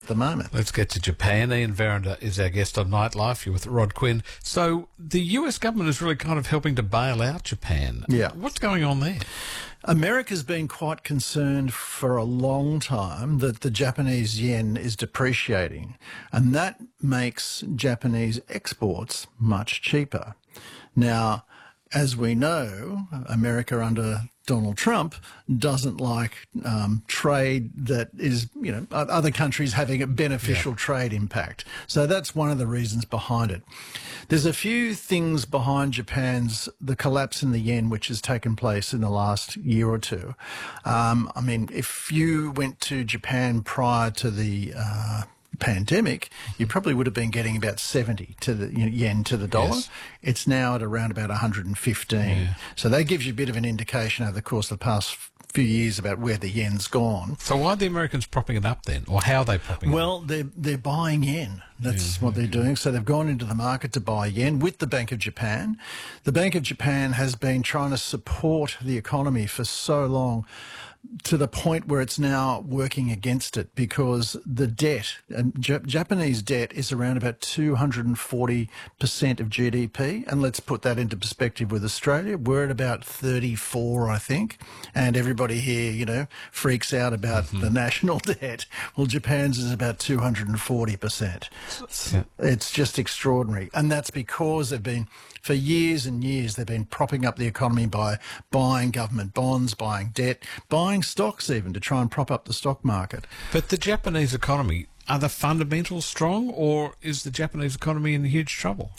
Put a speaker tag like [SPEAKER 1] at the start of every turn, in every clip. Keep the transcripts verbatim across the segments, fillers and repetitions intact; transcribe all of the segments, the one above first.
[SPEAKER 1] the moment.
[SPEAKER 2] Let's get to Japan. Ian Verrinder is our guest on Nightlife. You're with Rod Quinn. So the U S government is really kind of helping to bail out Japan.
[SPEAKER 1] Yeah.
[SPEAKER 2] What's going on there?
[SPEAKER 1] America's been quite concerned for a long time that the Japanese yen is depreciating, and that makes Japanese exports much cheaper. Now, as we know, America under Donald Trump doesn't like um, trade that is, you know, other countries having a beneficial yeah. trade impact. So that's one of the reasons behind it. There's a few things behind Japan's, the collapse in the yen, which has taken place in the last year or two. Um, I mean, if you went to Japan prior to the uh, pandemic, you probably would have been getting about seventy to the you know, yen to the dollar. Yes. It's now at around about one hundred fifteen. Yeah. So that gives you a bit of an indication over the course of the past few years about where the yen's gone.
[SPEAKER 2] So why are the Americans propping it up then? Or how are they propping
[SPEAKER 1] well,
[SPEAKER 2] it up? Well,
[SPEAKER 1] they're, they're buying yen. That's yeah, what they're doing. So they've gone into the market to buy yen with the Bank of Japan. The Bank of Japan has been trying to support the economy for so long, to the point where it's now working against it, because the debt, and J- Japanese debt is around about two hundred forty percent of G D P. And let's put that into perspective with Australia. We're at about thirty-four, I think. And everybody here, you know, freaks out about mm-hmm. the national debt. Well, Japan's is about two hundred forty percent. Yeah. It's just extraordinary. And that's because they've been, for years and years, they've been propping up the economy by buying government bonds, buying debt, buying stocks even to try and prop up the stock market.
[SPEAKER 2] But the Japanese economy, are the fundamentals strong, or is the Japanese economy in huge trouble?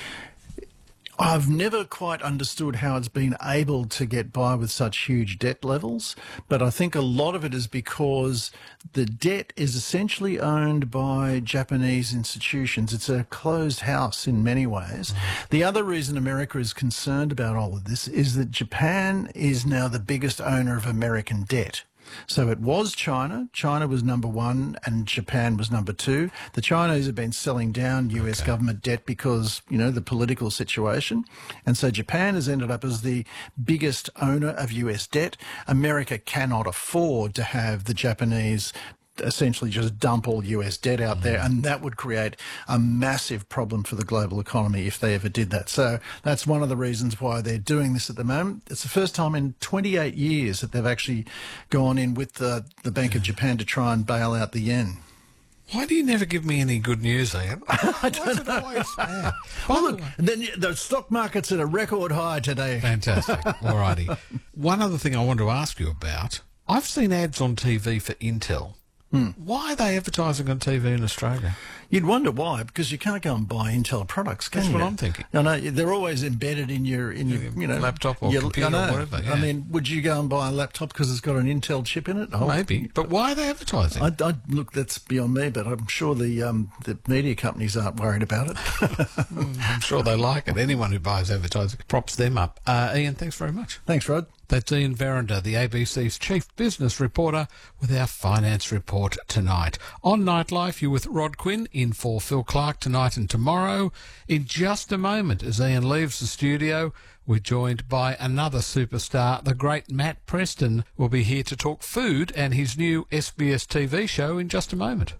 [SPEAKER 1] I've never quite understood how it's been able to get by with such huge debt levels, but I think a lot of it is because the debt is essentially owned by Japanese institutions. It's a closed house in many ways. Mm-hmm. The other reason America is concerned about all of this is that Japan is now the biggest owner of American debt. So it was China. China was number one and Japan was number two. The Chinese have been selling down U S okay. government debt because, you know, the political situation. And so Japan has ended up as the biggest owner of U S debt. America cannot afford to have the Japanese essentially just dump all U S debt out there, and that would create a massive problem for the global economy if they ever did that. So that's one of the reasons why they're doing this at the moment. It's the first time in twenty-eight years that they've actually gone in with the, the Bank of Japan to try and bail out the yen.
[SPEAKER 2] Why do you never give me any good news, Ian?
[SPEAKER 1] I don't know. Always bad? Well, look, then the stock market's at a record high today.
[SPEAKER 2] Fantastic. All righty. One other thing I want to ask you about. I've seen ads on T V for Intel. Hmm. Why are they advertising on T V in Australia?
[SPEAKER 1] You'd wonder why, because you can't go and buy Intel products, can
[SPEAKER 2] That's
[SPEAKER 1] you?
[SPEAKER 2] That's what I'm thinking.
[SPEAKER 1] No, no, they're always embedded in your, in your, you know,
[SPEAKER 2] laptop or
[SPEAKER 1] your,
[SPEAKER 2] computer or whatever. Yeah.
[SPEAKER 1] I mean, would you go and buy a laptop because it's got an Intel chip in it? Oh,
[SPEAKER 2] maybe, but why are they advertising?
[SPEAKER 1] I, I, look, that's beyond me, but I'm sure the um, the media companies aren't worried about it.
[SPEAKER 2] I'm sure they like it. Anyone who buys advertising props them up. Uh, Ian, thanks very much.
[SPEAKER 1] Thanks, Rod.
[SPEAKER 2] That's Ian Verrinder, the A B C's chief business reporter, with our finance report tonight. On Nightlife, you're with Rod Quinn, in for Phil Clark tonight and tomorrow. In just a moment, as Ian leaves the studio, we're joined by another superstar, the great Matt Preston. Will be here to talk food and his new S B S T V show in just a moment.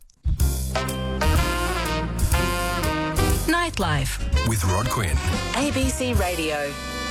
[SPEAKER 3] Nightlife
[SPEAKER 4] with Rod Quinn.
[SPEAKER 3] A B C Radio.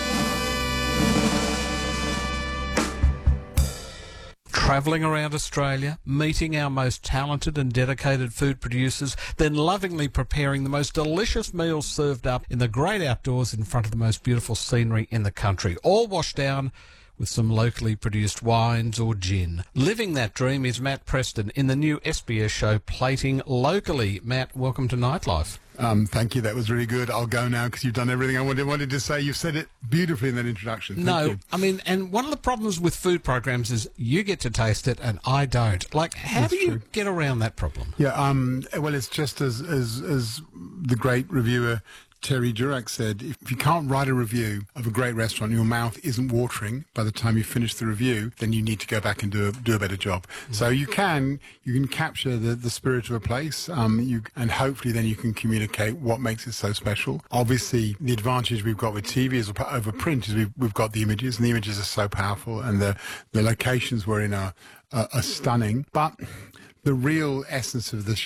[SPEAKER 2] Travelling around Australia, meeting our most talented and dedicated food producers, then lovingly preparing the most delicious meals served up in the great outdoors in front of the most beautiful scenery in the country, all washed down with some locally produced wines or gin. Living that dream is Matt Preston in the new S B S show Plating Locally. Matt, welcome to Nightlife.
[SPEAKER 5] Um, thank you. That was really good. I'll go now because you've done everything I wanted, wanted to say. You've said it beautifully in that introduction. Thank
[SPEAKER 2] no,
[SPEAKER 5] you.
[SPEAKER 2] I mean, and one of the problems with food programs is you get to taste it and I don't. Like, how
[SPEAKER 5] That's
[SPEAKER 2] do you
[SPEAKER 5] true.
[SPEAKER 2] get around that problem?
[SPEAKER 5] Yeah, um, well, it's just as, as, as the great reviewer Terry Durack said, if you can't write a review of a great restaurant, your mouth isn't watering by the time you finish the review, then you need to go back and do a, do a better job. Mm-hmm. So you can you can capture the, the spirit of a place, um, you, and hopefully then you can communicate what makes it so special. Obviously, the advantage we've got with T V is over print is we've, we've got the images, and the images are so powerful, and the, the locations we're in are, are, are stunning. But the real essence of the